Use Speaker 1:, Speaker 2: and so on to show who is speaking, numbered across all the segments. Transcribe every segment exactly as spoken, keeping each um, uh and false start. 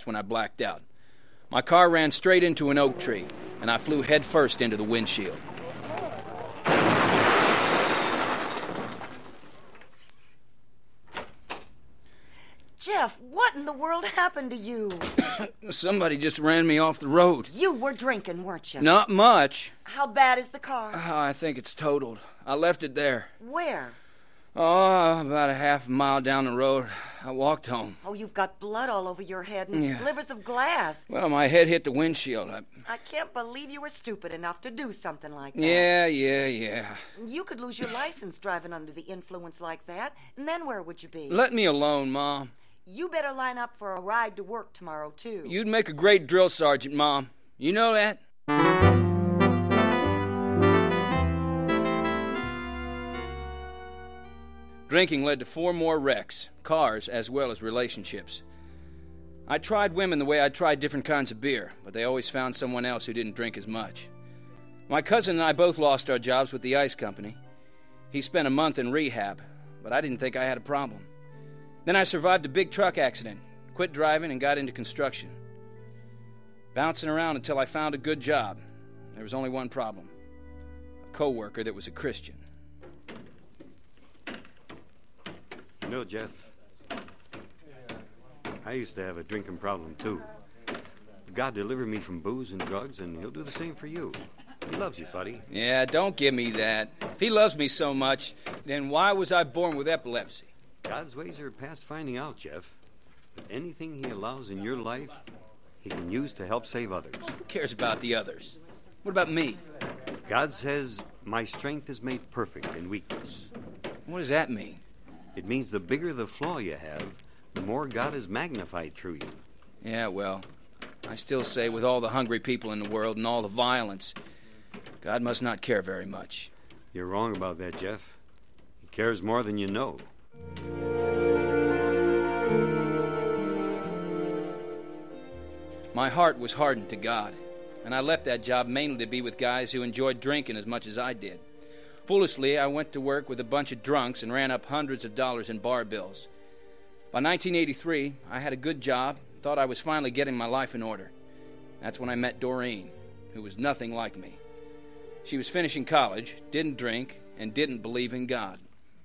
Speaker 1: when I blacked out. My car ran straight into an oak tree, and I flew headfirst into the windshield.
Speaker 2: Jeff, what in the world happened to you?
Speaker 1: Somebody just ran me off the road.
Speaker 2: You were drinking, weren't you?
Speaker 1: Not much.
Speaker 2: How bad is the car?
Speaker 1: Oh, I think it's totaled. I left it there.
Speaker 2: Where?
Speaker 1: Oh, about a half mile down the road. I walked home.
Speaker 2: Oh, you've got blood all over your head and
Speaker 1: Yeah.
Speaker 2: slivers of glass.
Speaker 1: Well, my head hit the windshield. I...
Speaker 2: I can't believe you were stupid enough to do something like that.
Speaker 1: Yeah, yeah, yeah.
Speaker 2: You could lose your license driving under the influence like that, and then where would you be?
Speaker 1: Let me alone, Mom.
Speaker 2: You better line up for a ride to work tomorrow, too.
Speaker 1: You'd make a great drill sergeant, Mom. You know that? Drinking led to four more wrecks, cars as well as relationships. I tried women the way I tried different kinds of beer, but they always found someone else who didn't drink as much. My cousin and I both lost our jobs with the ice company. He spent a month in rehab, but I didn't think I had a problem. Then I survived a big truck accident, quit driving, and got into construction. Bouncing around until I found a good job. There was only one problem. A co-worker that was a Christian.
Speaker 3: You know, Jeff, I used to have a drinking problem, too. God delivered me from booze and drugs, and he'll do the same for you. He loves you, buddy.
Speaker 1: Yeah, don't give me that. If he loves me so much, then why was I born with epilepsy?
Speaker 3: God's ways are past finding out, Jeff. But anything he allows in your life, he can use to help save others.
Speaker 1: Who cares about the others? What about me?
Speaker 3: God says, my strength is made perfect in weakness.
Speaker 1: What does that mean?
Speaker 3: It means the bigger the flaw you have, the more God is magnified through you.
Speaker 1: Yeah, well, I still say with all the hungry people in the world and all the violence, God must not care very much.
Speaker 3: You're wrong about that, Jeff. He cares more than you know.
Speaker 1: My heart was hardened to God, and I left that job mainly to be with guys who enjoyed drinking as much as I did. Foolishly, I went to work with a bunch of drunks and ran up hundreds of dollars in bar bills. By nineteen eighty-three, I had a good job, thought I was finally getting my life in order. That's when I met Doreen, who was nothing like me. She was finishing college, didn't drink, and didn't believe in God.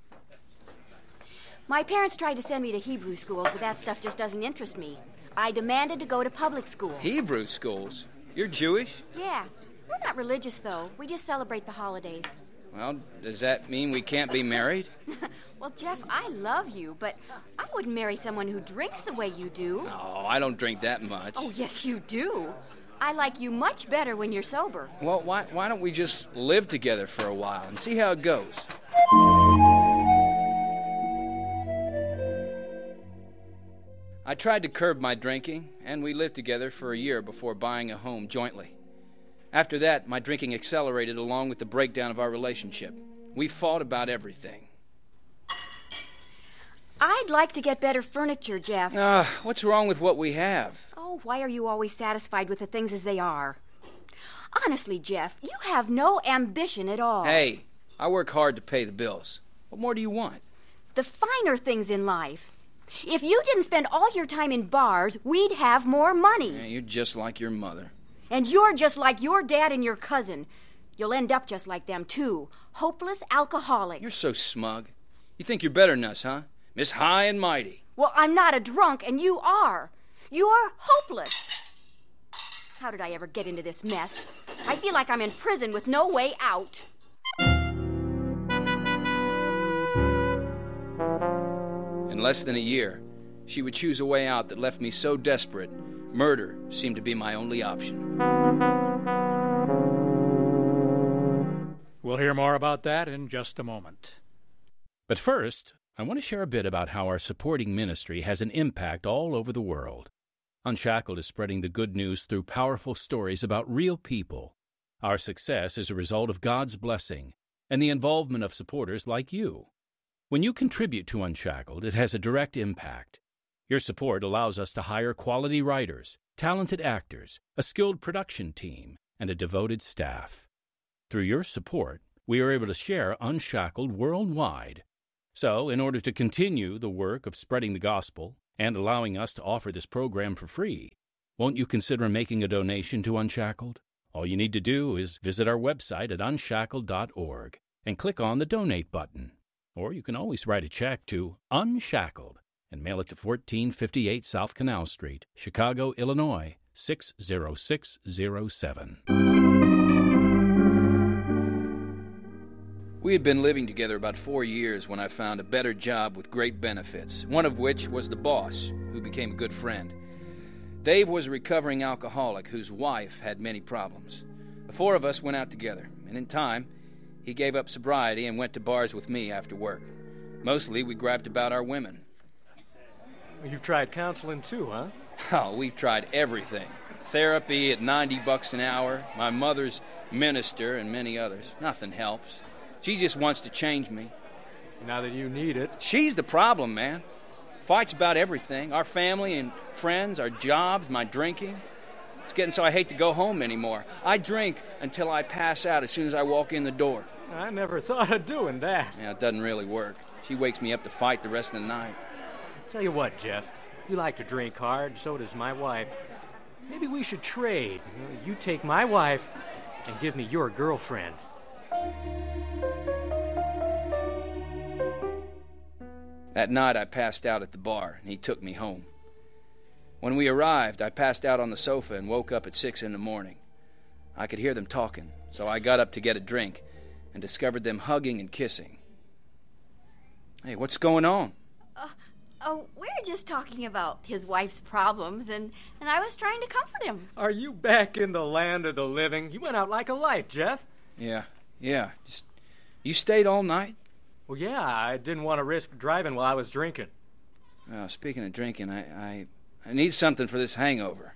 Speaker 4: My parents tried to send me to Hebrew schools, but that stuff just doesn't interest me. I demanded to go to public schools.
Speaker 1: Hebrew schools? You're Jewish?
Speaker 4: Yeah. We're not religious, though. We just celebrate the holidays.
Speaker 1: Well, does that mean we can't be married?
Speaker 4: Well, Jeff, I love you, but I wouldn't marry someone who drinks the way you do.
Speaker 1: No, I don't drink that much.
Speaker 4: Oh, yes, you do. I like you much better when you're sober.
Speaker 1: Well, why, why don't we just live together for a while and see how it goes? I tried to curb my drinking, and we lived together for a year before buying a home jointly. After that, my drinking accelerated along with the breakdown of our relationship. We fought about everything.
Speaker 4: I'd like to get better furniture, Jeff.
Speaker 1: Uh, what's wrong with what we have?
Speaker 4: Oh, why are you always satisfied with the things as they are? Honestly, Jeff, you have no ambition at all.
Speaker 1: Hey, I work hard to pay the bills. What more do you want?
Speaker 4: The finer things in life. If you didn't spend all your time in bars, we'd have more money.
Speaker 1: Yeah, you're just like your mother.
Speaker 4: And you're just like your dad and your cousin. You'll end up just like them, too. Hopeless alcoholics.
Speaker 1: You're so smug. You think you're better than us, huh? Miss High and Mighty.
Speaker 4: Well, I'm not a drunk, and you are. You're hopeless. How did I ever get into this mess? I feel like I'm in prison with no way out.
Speaker 1: In less than a year, she would choose a way out that left me so desperate, murder seemed to be my only option.
Speaker 5: We'll hear more about that in just a moment.
Speaker 6: But first, I want to share a bit about how our supporting ministry has an impact all over the world. Unshackled is spreading the good news through powerful stories about real people. Our success is a result of God's blessing and the involvement of supporters like you. When you contribute to Unshackled, it has a direct impact. Your support allows us to hire quality writers, talented actors, a skilled production team, and a devoted staff. Through your support, we are able to share Unshackled worldwide. So, in order to continue the work of spreading the gospel and allowing us to offer this program for free, won't you consider making a donation to Unshackled? All you need to do is visit our website at unshackled dot org and click on the Donate button. Or you can always write a check to Unshackled and mail it to fourteen fifty-eight South Canal Street, Chicago, Illinois, six zero six zero seven.
Speaker 1: We had been living together about four years when I found a better job with great benefits, one of which was the boss, who became a good friend. Dave was a recovering alcoholic whose wife had many problems. The four of us went out together, and in time, he gave up sobriety and went to bars with me after work. Mostly, we griped about our women.
Speaker 7: You've tried counseling too, huh?
Speaker 1: Oh, we've tried everything. Therapy at ninety bucks an hour, my mother's minister, and many others. Nothing helps. She just wants to change me.
Speaker 7: Now that you need it.
Speaker 1: She's the problem, man. Fights about everything. Our family and friends, our jobs, my drinking. It's getting so I hate to go home anymore. I drink until I pass out as soon as I walk in the door.
Speaker 7: I never thought of doing that.
Speaker 1: Yeah, it doesn't really work. She wakes me up to fight the rest of the night.
Speaker 7: Tell you what, Jeff. You like to drink hard, so does my wife. Maybe we should trade. You take my wife and give me your girlfriend.
Speaker 1: That night I passed out at the bar, and he took me home. When we arrived, I passed out on the sofa and woke up at six in the morning. I could hear them talking, so I got up to get a drink and discovered them hugging and kissing. Hey, what's going on?
Speaker 4: Uh, oh, we're just talking about his wife's problems, and, and I was trying to comfort him.
Speaker 7: Are you back in the land of the living? You went out like a light, Jeff.
Speaker 1: Yeah, yeah. Just, you stayed all night?
Speaker 7: Well, yeah, I didn't want to risk driving while I was drinking.
Speaker 1: Well, speaking of drinking, I, I, I need something for this hangover.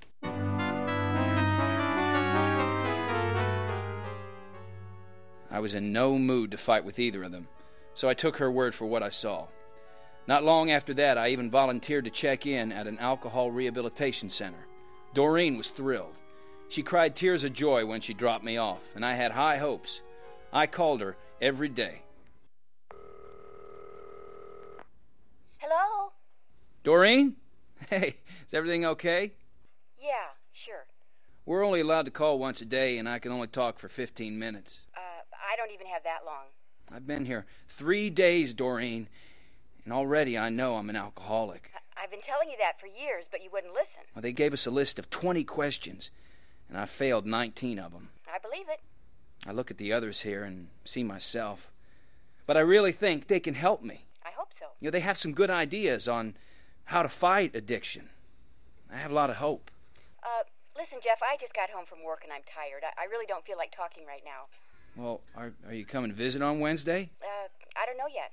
Speaker 1: I was in no mood to fight with either of them, so I took her word for what I saw. Not long after that, I even volunteered to check in at an alcohol rehabilitation center. Doreen was thrilled. She cried tears of joy when she dropped me off, and I had high hopes. I called her every day.
Speaker 4: Hello?
Speaker 1: Doreen? Hey, is everything okay?
Speaker 4: Yeah, sure.
Speaker 1: We're only allowed to call once a day, and I can only talk for fifteen minutes.
Speaker 4: Uh, I don't even have that long.
Speaker 1: I've been here three days, Doreen, and already I know I'm an alcoholic.
Speaker 4: I- I've been telling you that for years, but you wouldn't listen.
Speaker 1: Well, they gave us a list of twenty questions, and I failed nineteen of them.
Speaker 4: I believe it.
Speaker 1: I look at the others here and see myself. But I really think they can help me.
Speaker 4: I hope so.
Speaker 1: You know, they have some good ideas on how to fight addiction. I have a lot of hope.
Speaker 4: Uh, listen, Jeff, I just got home from work and I'm tired. I, I really don't feel like talking right now.
Speaker 1: Well, are, are you coming to visit on Wednesday?
Speaker 4: Uh, I don't know yet.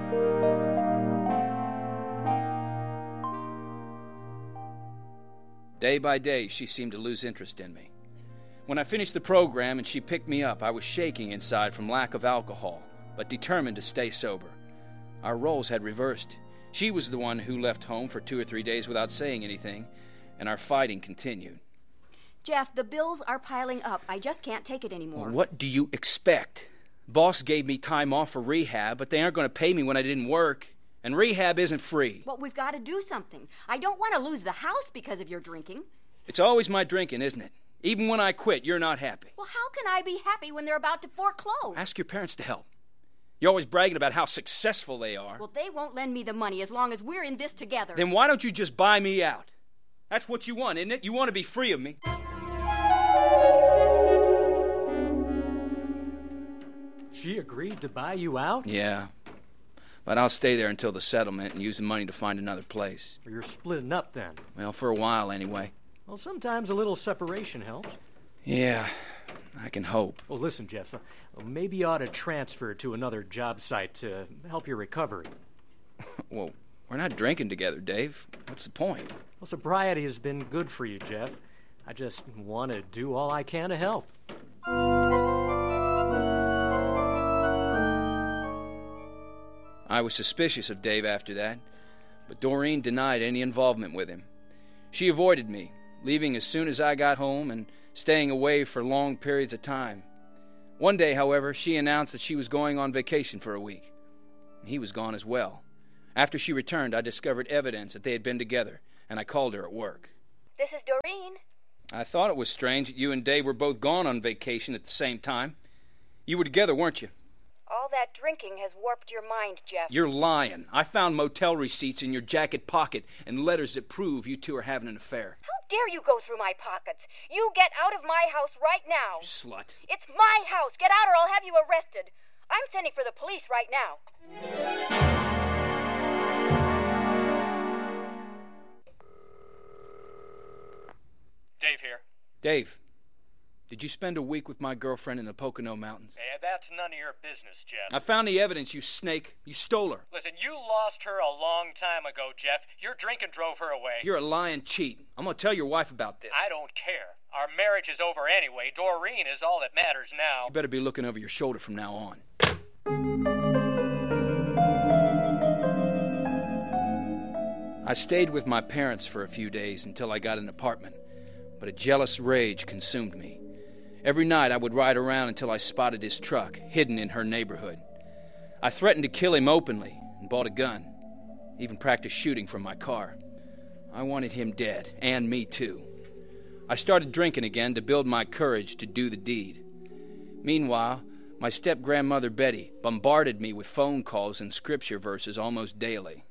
Speaker 1: Day by day, she seemed to lose interest in me. When I finished the program and she picked me up, I was shaking inside from lack of alcohol, but determined to stay sober. Our roles had reversed. She was the one who left home for two or three days without saying anything, and our fighting continued.
Speaker 4: Jeff, the bills are piling up. I just can't take it anymore.
Speaker 1: Well, what do you expect? Boss gave me time off for rehab, but they aren't going to pay me when I didn't work. And rehab isn't free.
Speaker 4: Well, we've got to do something. I don't want to lose the house because of your drinking.
Speaker 1: It's always my drinking, isn't it? Even when I quit, you're not happy.
Speaker 4: Well, how can I be happy when they're about to foreclose?
Speaker 1: Ask your parents to help. You're always bragging about how successful they are.
Speaker 4: Well, they won't lend me the money as long as we're in this together.
Speaker 1: Then why don't you just buy me out? That's what you want, isn't it? You want to be free of me.
Speaker 7: She agreed to buy you out?
Speaker 1: Yeah. But I'll stay there until the settlement and use the money to find another place.
Speaker 7: You're splitting up then?
Speaker 1: Well, for a while anyway.
Speaker 7: Well, sometimes a little separation helps.
Speaker 1: Yeah, I can hope.
Speaker 7: Well, listen, Jeff, uh, maybe you ought to transfer to another job site to help your recovery.
Speaker 1: Well, we're not drinking together, Dave. What's the point?
Speaker 7: Well, sobriety has been good for you, Jeff. I just want to do all I can to help.
Speaker 1: I was suspicious of Dave after that, but Doreen denied any involvement with him. She avoided me, leaving as soon as I got home and staying away for long periods of time. One day, however, she announced that she was going on vacation for a week. He was gone as well. After she returned, I discovered evidence that they had been together, and I called her at work.
Speaker 4: This is Doreen.
Speaker 1: I thought it was strange that you and Dave were both gone on vacation at the same time. You were together, weren't you?
Speaker 4: All that drinking has warped your mind, Jeff.
Speaker 1: You're lying. I found motel receipts in your jacket pocket and letters that prove you two are having an affair.
Speaker 4: How dare you go through my pockets? You get out of my house right now.
Speaker 1: You slut.
Speaker 4: It's my house. Get out or I'll have you arrested. I'm sending for the police right now.
Speaker 8: Dave here.
Speaker 1: Dave, did you spend a week with my girlfriend in the Pocono Mountains?
Speaker 8: Eh, that's none of your business, Jeff.
Speaker 1: I found the evidence, you snake. You stole her.
Speaker 8: Listen, you lost her a long time ago, Jeff. Your drinking drove her away.
Speaker 1: You're a lying cheat. I'm going to tell your wife about this.
Speaker 8: I don't care. Our marriage is over anyway. Doreen is all that matters now.
Speaker 1: You better be looking over your shoulder from now on. I stayed with my parents for a few days until I got an apartment, but a jealous rage consumed me. Every night I would ride around until I spotted his truck, hidden in her neighborhood. I threatened to kill him openly and bought a gun, even practiced shooting from my car. I wanted him dead, and me too. I started drinking again to build my courage to do the deed. Meanwhile, my step-grandmother Betty bombarded me with phone calls and scripture verses almost daily.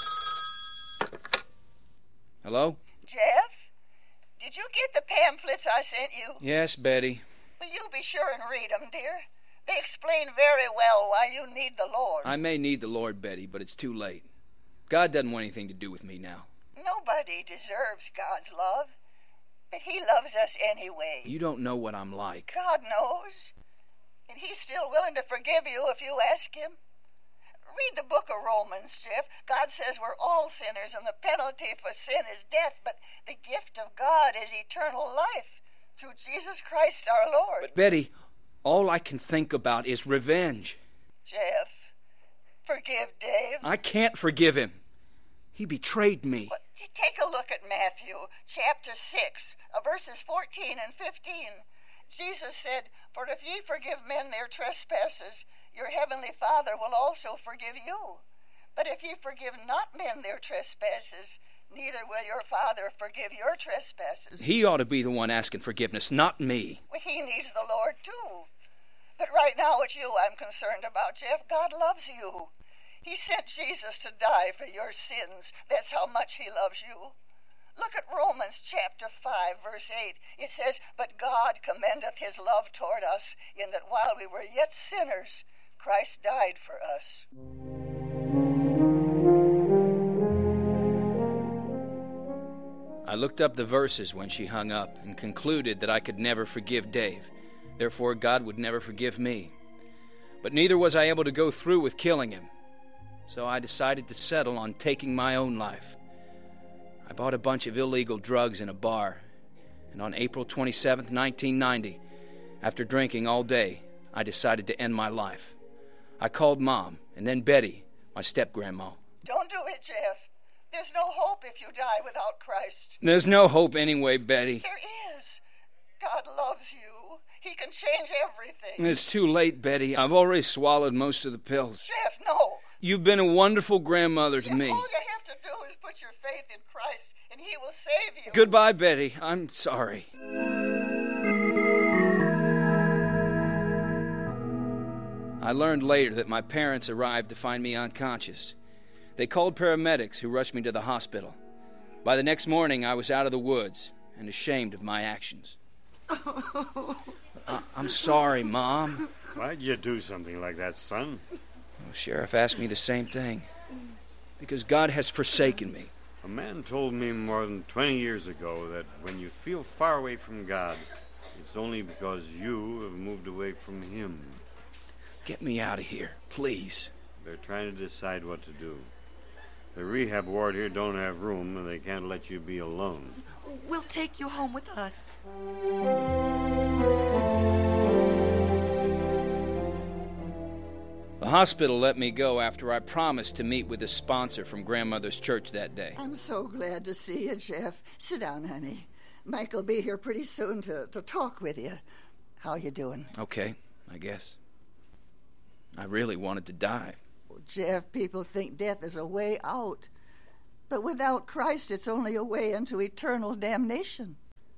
Speaker 1: Hello?
Speaker 9: Jeff? Did you get the pamphlets I sent you?
Speaker 1: Yes, Betty.
Speaker 9: Will you be sure and read them, dear? They explain very well why you need the Lord.
Speaker 1: I may need the Lord, Betty, but it's too late. God doesn't want anything to do with me now.
Speaker 9: Nobody deserves God's love, but He loves us anyway.
Speaker 1: You don't know what I'm like.
Speaker 9: God knows. And He's still willing to forgive you if you ask Him. Read the book of Romans, Jeff. God says we're all sinners and the penalty for sin is death, but the gift of God is eternal life through Jesus Christ our Lord.
Speaker 1: But Betty, all I can think about is revenge.
Speaker 9: Jeff, forgive Dave.
Speaker 1: I can't forgive him. He betrayed me.
Speaker 9: But take a look at Matthew chapter six, uh, verses fourteen and fifteen. Jesus said, "For if ye forgive men their trespasses, your heavenly Father will also forgive you. But if ye forgive not men their trespasses, neither will your Father forgive your trespasses."
Speaker 1: He ought to be the one asking forgiveness, not me.
Speaker 9: Well, he needs the Lord too. But right now it's you I'm concerned about, Jeff. God loves you. He sent Jesus to die for your sins. That's how much He loves you. Look at Romans chapter five, verse eight. It says, "But God commendeth His love toward us, in that while we were yet sinners, Christ died for us."
Speaker 1: I looked up the verses when she hung up and concluded that I could never forgive Dave. Therefore, God would never forgive me. But neither was I able to go through with killing him. So I decided to settle on taking my own life. I bought a bunch of illegal drugs in a bar, and on April twenty-seventh, nineteen ninety, after drinking all day, I decided to end my life. I called Mom, and then Betty, my step-grandma.
Speaker 9: Don't do it, Jeff. There's no hope if you die without Christ.
Speaker 1: There's no hope anyway, Betty.
Speaker 9: There is. God loves you. He can change everything.
Speaker 1: It's too late, Betty. I've already swallowed most of the pills.
Speaker 9: Jeff, no.
Speaker 1: You've been a wonderful grandmother to
Speaker 9: Jeff,
Speaker 1: me.
Speaker 9: all you have to do is put your faith in Christ, and He will save you.
Speaker 1: Goodbye, Betty. I'm sorry. I learned later that my parents arrived to find me unconscious. They called paramedics who rushed me to the hospital. By the next morning, I was out of the woods and ashamed of my actions. I- I'm sorry, Mom.
Speaker 3: Why'd you do something like that, son?
Speaker 1: The sheriff asked me the same thing. Because God has forsaken me.
Speaker 3: A man told me more than twenty years ago that when you feel far away from God, it's only because you have moved away from Him.
Speaker 1: Get me out of here, please.
Speaker 3: They're trying to decide what to do. The rehab ward here don't have room, and they can't let you be alone.
Speaker 2: We'll take you home with us.
Speaker 1: The hospital let me go after I promised to meet with a sponsor from Grandmother's church that day.
Speaker 10: I'm so glad to see you, Jeff. Sit down, honey. Mike will be here pretty soon to, to talk with you. How you doing?
Speaker 1: Okay, I guess. I really wanted to die.
Speaker 10: Jeff, people think death is a way out. But without Christ, it's only a way into eternal damnation.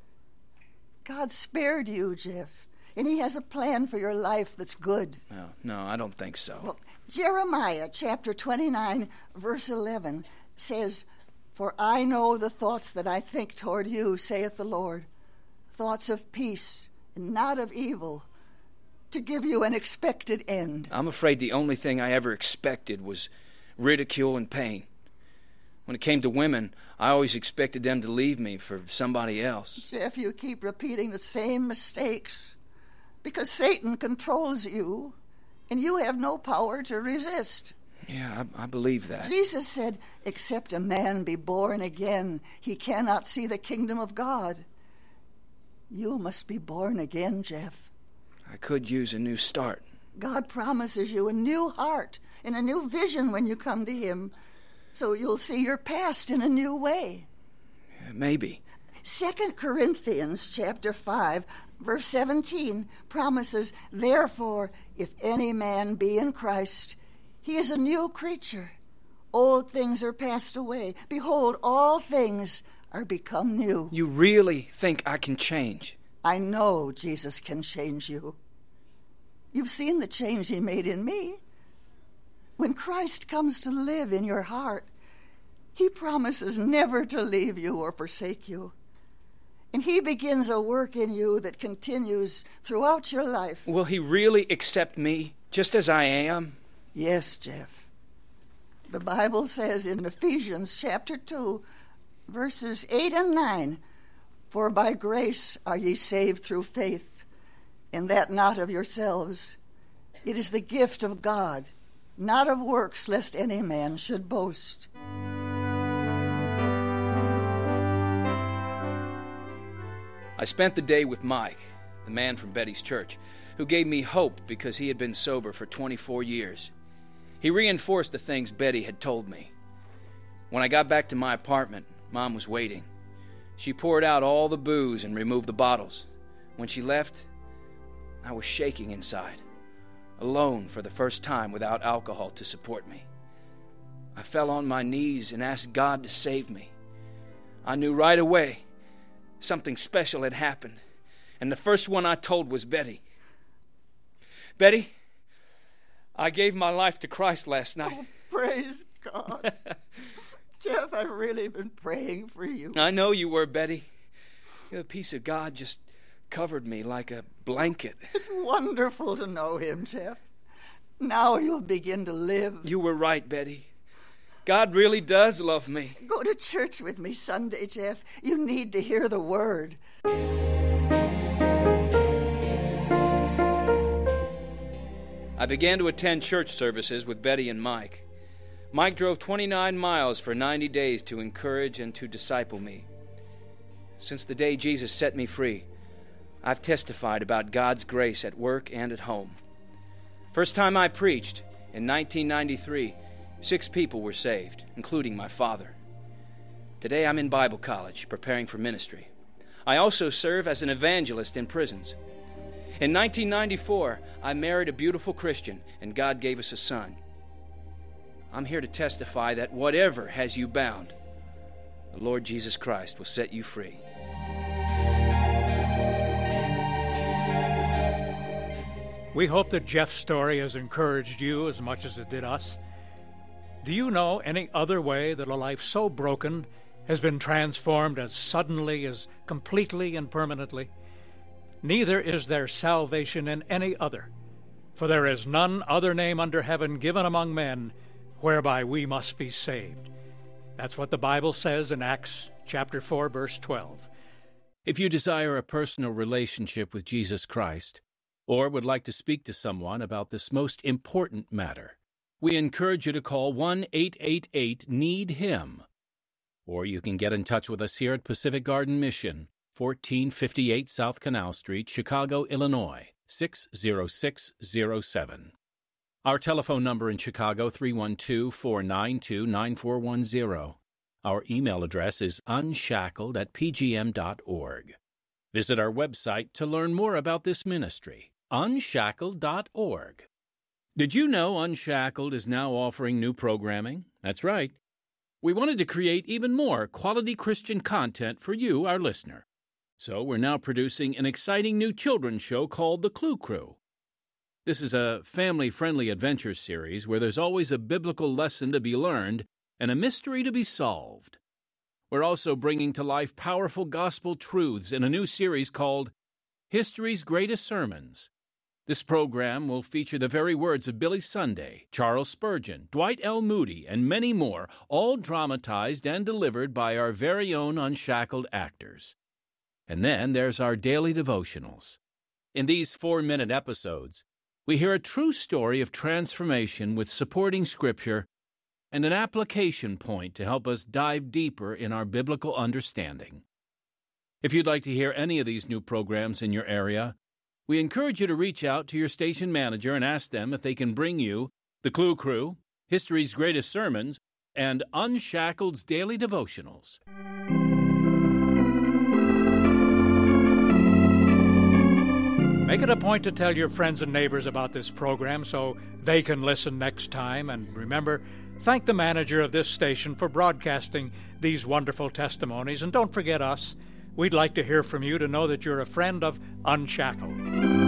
Speaker 10: God spared you, Jeff, and he has a plan for your life that's good.
Speaker 1: No, no, I don't think so.
Speaker 10: Well, Jeremiah chapter twenty-nine, verse eleven says, "For I know the thoughts that I think toward you, saith the Lord, thoughts of peace and not of evil, to give you an expected end."
Speaker 1: I'm afraid the only thing I ever expected was ridicule and pain. When it came to women, I always expected them to leave me for somebody else.
Speaker 10: Jeff, you keep repeating the same mistakes because Satan controls you, and you have no power to resist.
Speaker 1: Yeah, I, I believe that.
Speaker 10: Jesus said, "Except a man be born again, he cannot see the kingdom of God." You must be born again, Jeff.
Speaker 1: I could use a new start.
Speaker 10: God promises you a new heart and a new vision when you come to him, so you'll see your past in a new way.
Speaker 1: Yeah, maybe.
Speaker 10: Second Corinthians chapter five, verse seventeen promises, "Therefore, if any man be in Christ, he is a new creature. Old things are passed away. Behold, all things are become new."
Speaker 1: You really think I can change?
Speaker 10: I know Jesus can change you. You've seen the change he made in me. When Christ comes to live in your heart, he promises never to leave you or forsake you. And he begins a work in you that continues throughout your life.
Speaker 1: Will he really accept me just as I am?
Speaker 10: Yes, Jeff. The Bible says in Ephesians chapter two, verses eight and nine, "For by grace are ye saved through faith, and that not of yourselves. It is the gift of God, not of works, lest any man should boast."
Speaker 1: I spent the day with Mike, the man from Betty's church, who gave me hope because he had been sober for twenty-four years. He reinforced the things Betty had told me. When I got back to my apartment, Mom was waiting. She poured out all the booze and removed the bottles. When she left, I was shaking inside, alone for the first time without alcohol to support me. I fell on my knees and asked God to save me. I knew right away something special had happened, and the first one I told was Betty. "Betty, I gave my life to Christ last night."
Speaker 10: Oh, praise God. Jeff, I've really been praying for you.
Speaker 1: I know you were, Betty. The peace of God just covered me like a blanket.
Speaker 10: It's wonderful to know him, Jeff. Now you'll begin to live.
Speaker 1: You were right, Betty. God really does love me.
Speaker 10: Go to church with me Sunday, Jeff. You need to hear the word.
Speaker 1: I began to attend church services with Betty and Mike. Mike drove twenty-nine miles for ninety days to encourage and to disciple me. Since the day Jesus set me free, I've testified about God's grace at work and at home. First time I preached, in nineteen ninety-three, six people were saved, including my father. Today I'm in Bible college, preparing for ministry. I also serve as an evangelist in prisons. In nineteen ninety-four, I married a beautiful Christian, and God gave us a son. I'm here to testify that whatever has you bound, the Lord Jesus Christ will set you free.
Speaker 5: We hope that Jeff's story has encouraged you as much as it did us. Do you know any other way that a life so broken has been transformed as suddenly, as completely and permanently? Neither is there salvation in any other, for there is none other name under heaven given among men whereby we must be saved. That's what the Bible says in Acts chapter four, verse twelve.
Speaker 6: If you desire a personal relationship with Jesus Christ, or would like to speak to someone about this most important matter, we encourage you to call one eight eight eight need him. Or you can get in touch with us here at Pacific Garden Mission, fourteen fifty-eight South Canal Street, Chicago, Illinois, six zero six zero seven. Our telephone number in Chicago, three one two, four nine two, nine four one zero. Our email address is unshackled at p g m dot org. Visit our website to learn more about this ministry, unshackled dot org. Did you know Unshackled is now offering new programming? That's right. We wanted to create even more quality Christian content for you, our listener. So we're now producing an exciting new children's show called The Clue Crew. This is a family-friendly adventure series where there's always a biblical lesson to be learned and a mystery to be solved. We're also bringing to life powerful gospel truths in a new series called History's Greatest Sermons. This program will feature the very words of Billy Sunday, Charles Spurgeon, Dwight L. Moody, and many more, all dramatized and delivered by our very own Unshackled actors. And then there's our daily devotionals. In these four-minute episodes, we hear a true story of transformation with supporting scripture and an application point to help us dive deeper in our biblical understanding. If you'd like to hear any of these new programs in your area, we encourage you to reach out to your station manager and ask them if they can bring you The Clue Crew, History's Greatest Sermons, and Unshackled's Daily Devotionals.
Speaker 5: Make it a point to tell your friends and neighbors about this program so they can listen next time. And remember, thank the manager of this station for broadcasting these wonderful testimonies. And don't forget us. We'd like to hear from you to know that you're a friend of Unshackled.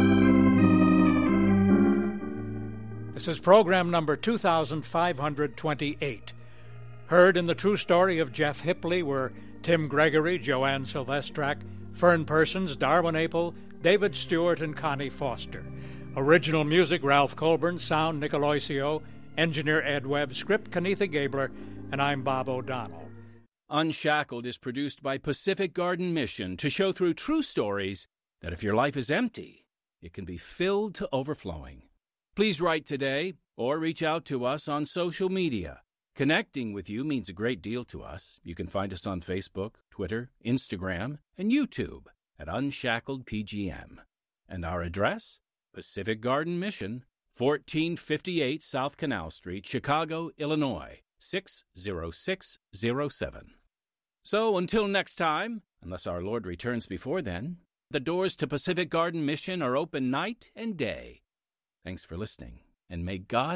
Speaker 5: This is program number two thousand five hundred twenty-eight. Heard in the true story of Jeff Hipley were Tim Gregory, Joanne Silvestrak, Fern Persons, Darwin Apel, David Stewart, and Connie Foster. Original music, Ralph Colburn. Sound, Nick Aloisio. Engineer, Ed Webb. Script, Kenitha Gabler. And I'm Bob O'Donnell.
Speaker 6: Unshackled is produced by Pacific Garden Mission to show through true stories that if your life is empty, it can be filled to overflowing. Please write today or reach out to us on social media. Connecting with you means a great deal to us. You can find us on Facebook, Twitter, Instagram, and YouTube at Unshackled P G M. And our address? Pacific Garden Mission, fourteen fifty-eight South Canal Street, Chicago, Illinois, six zero six zero seven. So until next time, unless our Lord returns before then, the doors to Pacific Garden Mission are open night and day. Thanks for listening, and may God